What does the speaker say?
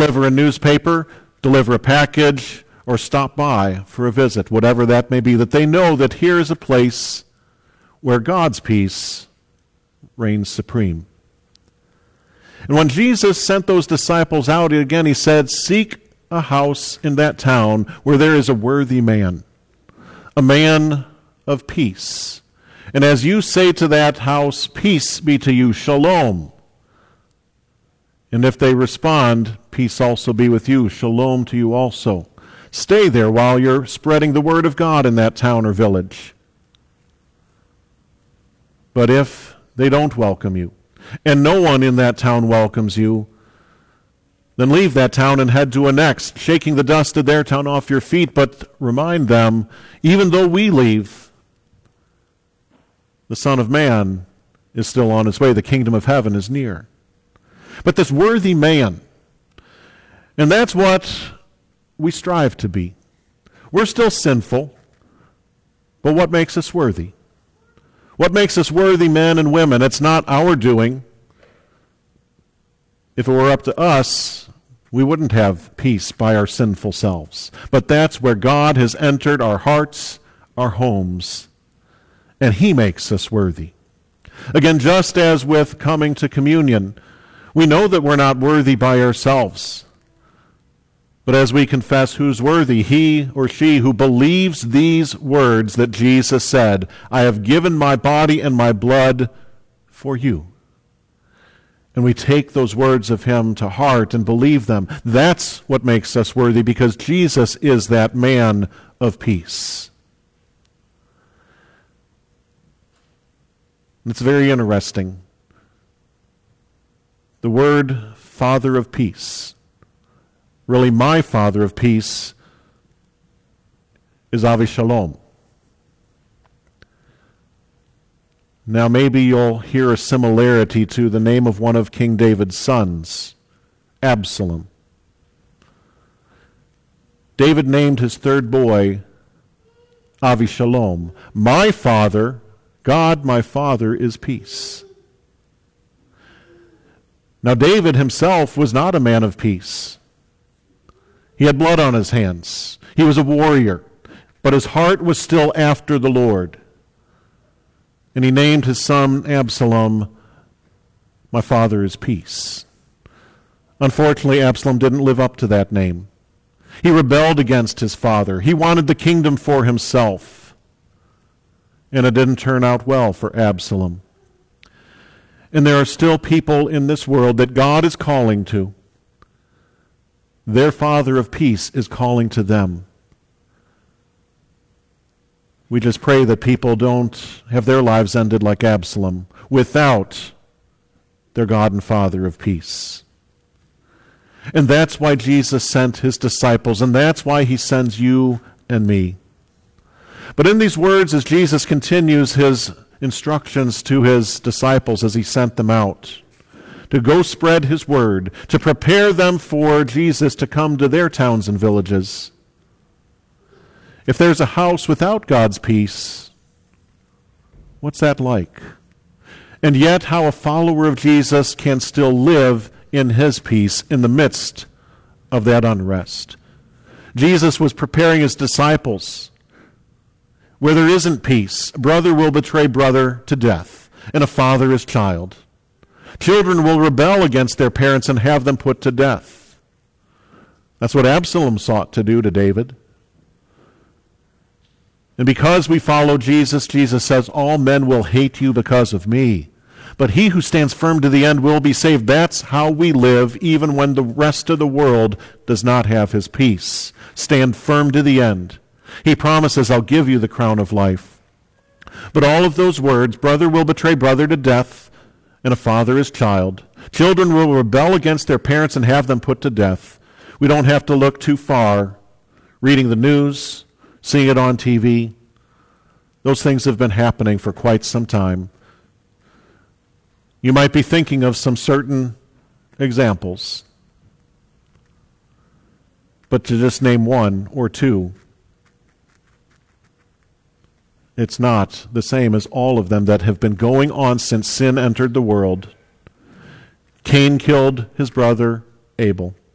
deliver a newspaper, deliver a package, or stop by for a visit, whatever that may be, that they know that here is a place where God's peace reigns supreme. And when Jesus sent those disciples out, again he said, seek a house in that town where there is a worthy man, a man of peace. And as you say to that house, peace be to you, shalom. And if they respond, peace also be with you, shalom to you also. Stay there while you're spreading the word of God in that town or village. But if they don't welcome you, and no one in that town welcomes you, then leave that town and head to a next, shaking the dust of their town off your feet, but remind them, even though we leave, the Son of Man is still on his way. The kingdom of heaven is near. But this worthy man, and that's what we strive to be. We're still sinful, but what makes us worthy? What makes us worthy men and women? It's not our doing. If it were up to us, we wouldn't have peace by our sinful selves. But that's where God has entered our hearts, our homes, and he makes us worthy. Again, just as with coming to communion, we know that we're not worthy by ourselves. But as we confess who's worthy, he or she who believes these words that Jesus said, I have given my body and my blood for you. And we take those words of him to heart and believe them. That's what makes us worthy, because Jesus is that man of peace. And it's very interesting. The word Father of Peace, really my Father of Peace, is Avishalom. Now maybe you'll hear a similarity to the name of one of King David's sons, Absalom. David named his third boy Avishalom. My father, God my Father, is peace. Now David himself was not a man of peace. He had blood on his hands. He was a warrior, but his heart was still after the Lord. And he named his son Absalom, my father is peace. Unfortunately, Absalom didn't live up to that name. He rebelled against his father. He wanted the kingdom for himself. And it didn't turn out well for Absalom. And there are still people in this world that God is calling to. Their Father of peace is calling to them. We just pray that people don't have their lives ended like Absalom, without their God and Father of peace. And that's why Jesus sent his disciples, and that's why he sends you and me. But in these words, as Jesus continues his instructions to his disciples as he sent them out, to go spread his word, to prepare them for Jesus to come to their towns and villages. If there's a house without God's peace, what's that like? And yet how a follower of Jesus can still live in his peace in the midst of that unrest. Jesus was preparing his disciples. Where there isn't peace, a brother will betray brother to death, and a father his child. Children will rebel against their parents and have them put to death. That's what Absalom sought to do to David. And because we follow Jesus, Jesus says, all men will hate you because of me. But he who stands firm to the end will be saved. That's how we live, even when the rest of the world does not have his peace. Stand firm to the end. He promises, I'll give you the crown of life. But all of those words, brother will betray brother to death, and a father his child. Children will rebel against their parents and have them put to death. We don't have to look too far. Reading the news, seeing it on TV. Those things have been happening for quite some time. You might be thinking of some certain examples. But to just name one or two, it's not the same as all of them that have been going on since sin entered the world. Cain killed his brother Abel.